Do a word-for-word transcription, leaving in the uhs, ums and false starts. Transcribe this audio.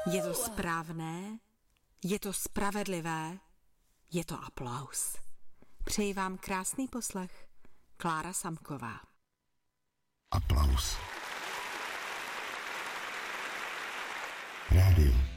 Je to správné, je to spravedlivé, je to aplaus. Přeji vám krásný poslech. Klára Samková. Aplaus. Rádio